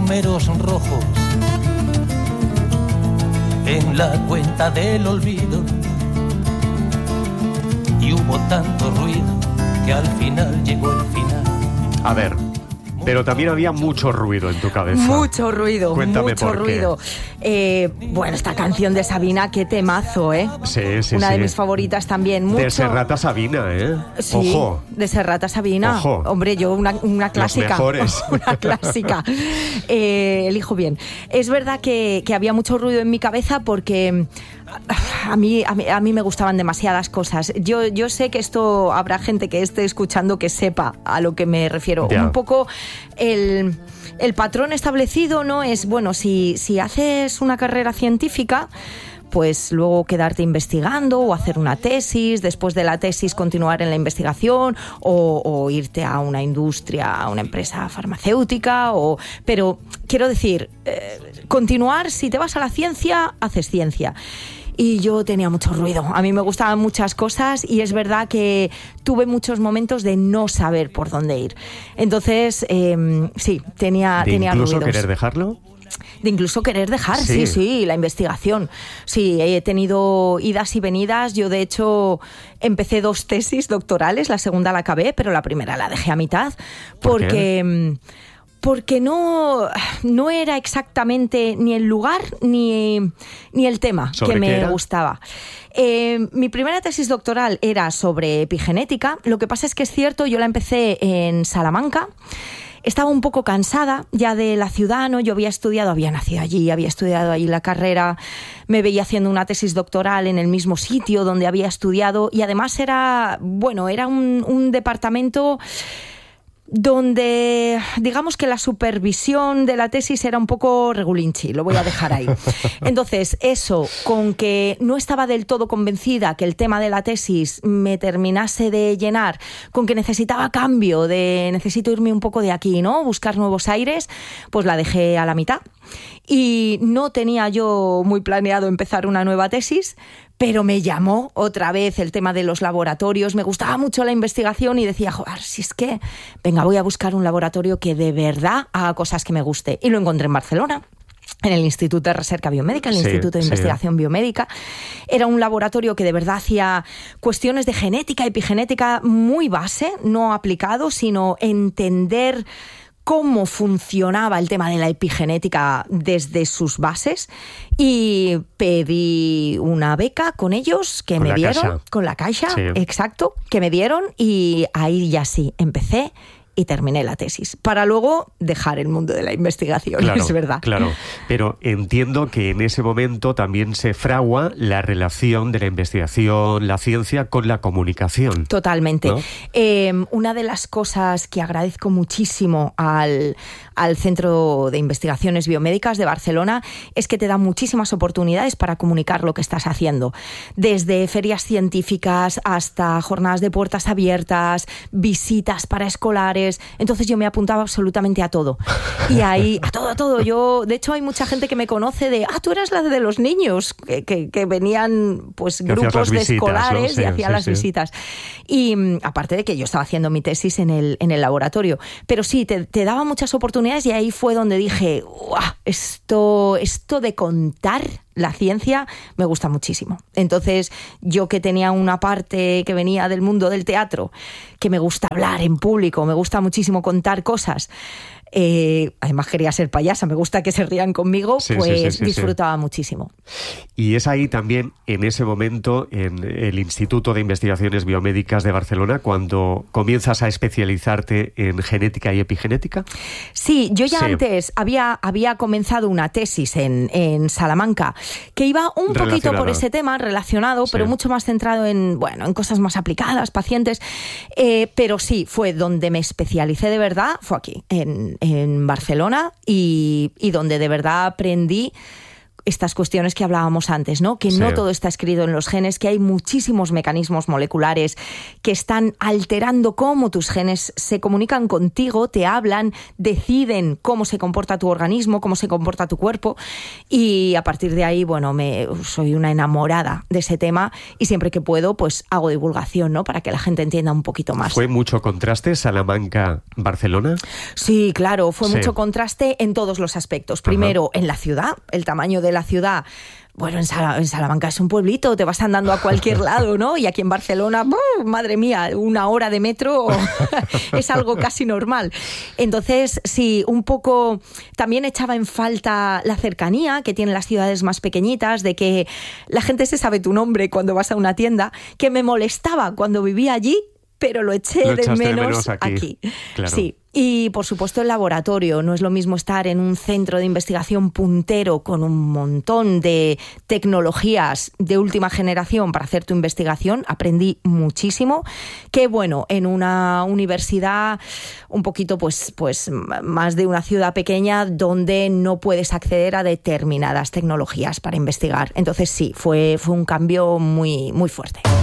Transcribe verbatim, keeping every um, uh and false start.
números rojos en la cuenta del olvido, y hubo tanto ruido que al final llegó el final. A ver, pero también había mucho ruido en tu cabeza. Mucho ruido, Cuéntame mucho por qué. ruido. Eh, bueno, esta canción de Sabina, qué temazo, ¿eh? Sí, sí, Una sí. de mis favoritas también. Mucho... De Serrat a Sabina, ¿eh? Sí, Ojo. de Serrat a Sabina. Ojo. Hombre, yo una, una clásica. Los mejores. Una clásica. Eh, elijo bien. Es verdad que, que había mucho ruido en mi cabeza porque a mí, a mí, a mí me gustaban demasiadas cosas. Yo, yo sé que esto habrá gente que esté escuchando que sepa a lo que me refiero. Ya. Un poco el... El patrón establecido, ¿no? Es, bueno, si, si haces una carrera científica, pues luego quedarte investigando o hacer una tesis, después de la tesis continuar en la investigación o, o irte a una industria, a una empresa farmacéutica, o, pero quiero decir, eh, continuar, si te vas a la ciencia, haces ciencia. Y yo tenía mucho ruido. A mí me gustaban muchas cosas y es verdad que tuve muchos momentos de no saber por dónde ir. Entonces, eh, sí, tenía, ¿De tenía incluso ruidos. querer dejarlo? De incluso querer dejar, Sí. sí, sí, la investigación. Sí, he tenido idas y venidas. Yo, de hecho, empecé dos tesis doctorales. La segunda la acabé, pero la primera la dejé a mitad. ¿Por Porque... qué? Porque no, no era exactamente ni el lugar ni, ni el tema ¿Sobre que qué me era? gustaba. Eh, mi primera tesis doctoral era sobre epigenética. Lo que pasa es que es cierto, yo la empecé en Salamanca. Estaba un poco cansada ya de la ciudad, ¿no? Yo había estudiado, había nacido allí, había estudiado allí la carrera, me veía haciendo una tesis doctoral en el mismo sitio donde había estudiado y además era, bueno, era un, un departamento donde digamos que la supervisión de la tesis era un poco regulinchi, lo voy a dejar ahí. Entonces, eso, con que no estaba del todo convencida que el tema de la tesis me terminase de llenar, con que necesitaba cambio, de necesito irme un poco de aquí, ¿no? Buscar nuevos aires, pues la dejé a la mitad. Y no tenía yo muy planeado empezar una nueva tesis, pero me llamó otra vez el tema de los laboratorios. Me gustaba mucho la investigación y decía, joder, si es que, venga, voy a buscar un laboratorio que de verdad haga cosas que me guste. Y lo encontré en Barcelona, en el Instituto de Recerca Biomédica, el Sí, Instituto de sí. Investigación Biomédica. Era un laboratorio que de verdad hacía cuestiones de genética, epigenética muy base, no aplicado, sino entender cómo funcionaba el tema de la epigenética desde sus bases, y pedí una beca con ellos que Con me la dieron, Caixa. con la Caixa, Sí. exacto, que me dieron, y ahí ya sí, empecé y terminé la tesis, para luego dejar el mundo de la investigación, Claro, es verdad. claro. Pero entiendo que en ese momento también se fragua la relación de la investigación, la ciencia, con la comunicación. Totalmente. ¿No? Eh, una de las cosas que agradezco muchísimo al, al Centro de Investigaciones Biomédicas de Barcelona es que te da muchísimas oportunidades para comunicar lo que estás haciendo. Desde ferias científicas hasta jornadas de puertas abiertas, visitas para escolares. Entonces yo me apuntaba absolutamente a todo. Y ahí, a todo, a todo. Yo, de hecho, hay mucha gente que me conoce de, ah, tú eras la de los niños, que, que, que venían pues Que hacías grupos las de visitas, escolares, ¿no? Sí, y hacían sí, las sí. visitas. Y mm, aparte de que yo estaba haciendo mi tesis en el, en el laboratorio. Pero sí, te, te daba muchas oportunidades y ahí fue donde dije, ¡guau! Esto, esto de contar la ciencia me gusta muchísimo. Entonces, yo que tenía una parte que venía del mundo del teatro, que me gusta hablar en público, me gusta muchísimo contar cosas, eh, además quería ser payasa, me gusta que se rían conmigo, Sí, sí, pues sí, sí, disfrutaba muchísimo. Y es ahí también, en ese momento, en el Instituto de Investigaciones Biomédicas de Barcelona, cuando comienzas a especializarte en genética y epigenética. Sí, yo ya Sí. antes había, había comenzado una tesis en, en Salamanca que iba un poquito Relacionada. por ese tema, relacionado, Sí. pero mucho más centrado en, bueno, en cosas más aplicadas, pacientes. Eh, pero sí, fue donde me especialicé de verdad, fue aquí, en, en Barcelona, y, y donde de verdad aprendí estas cuestiones que hablábamos antes, ¿no? Que sí. no todo está escrito en los genes, que hay muchísimos mecanismos moleculares que están alterando cómo tus genes se comunican contigo, te hablan, deciden cómo se comporta tu organismo, cómo se comporta tu cuerpo, y a partir de ahí, bueno, me soy una enamorada de ese tema y siempre que puedo, pues hago divulgación, ¿no? Para que la gente entienda un poquito más. ¿Fue mucho contraste Salamanca-Barcelona? Sí, claro, fue sí. mucho contraste en todos los aspectos. Primero, Ajá. en la ciudad, el tamaño de la ciudad. Bueno, en, Sal- en Salamanca es un pueblito, te vas andando a cualquier lado, ¿no? Y aquí en Barcelona, ¡oh, madre mía, una hora de metro es algo casi normal. Entonces, sí, un poco también echaba en falta la cercanía que tienen las ciudades más pequeñitas, de que la gente se sabe tu nombre cuando vas a una tienda, que me molestaba cuando vivía allí, pero lo eché lo de menos, de menos aquí. aquí. Claro. Sí. Y, por supuesto, el laboratorio. No es lo mismo estar en un centro de investigación puntero con un montón de tecnologías de última generación para hacer tu investigación. Aprendí muchísimo. Que, bueno, en una universidad un poquito, pues, pues más de una ciudad pequeña donde no puedes acceder a determinadas tecnologías para investigar. Entonces, sí, fue, fue un cambio muy, muy fuerte.